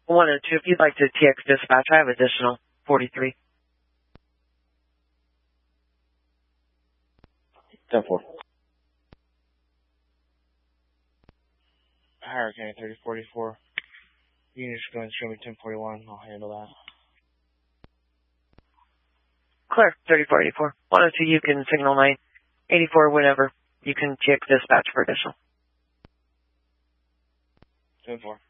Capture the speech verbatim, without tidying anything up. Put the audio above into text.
one oh two, if you'd like to T X dispatch, I have additional forty-three. ten four. Hurricane thirty forty-four. You can just go and show me ten forty-one. I'll handle that. Clear, thirty forty-four. one oh two, you can signal nine eighty-four whenever. You can T X dispatch for additional. ten four.